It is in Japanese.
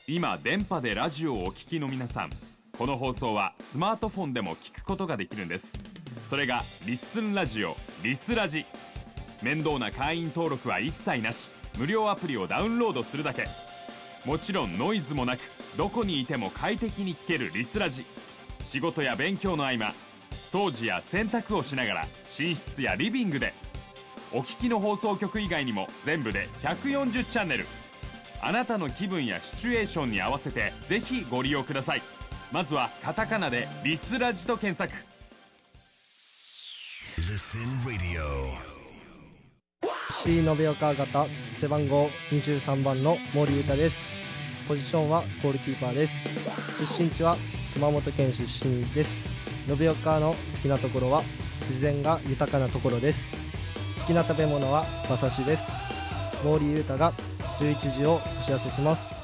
今電波でラジオをお聞きの皆さん、この放送はスマートフォンでも聞くことができるんです。それがリッスンラジオ、リスラジ。面倒な会員登録は一切なし、無料アプリをダウンロードするだけ。もちろんノイズもなく、どこにいても快適に聞けるリスラジ。仕事や勉強の合間、掃除や洗濯をしながら寝室やリビングで。お聞きの放送局以外にも全部で140チャンネル。あなたの気分やシチュエーションに合わせてぜひご利用ください。まずはカタカナでリスラジと検索。 Listen Radio。 FC 延岡型背番号23番の森裕太です。ポジションはゴールキーパーです。出身地は熊本県出身です。延岡の好きなところは自然が豊かなところです。好きな食べ物は馬刺しです。森裕太が11時をお知らせします。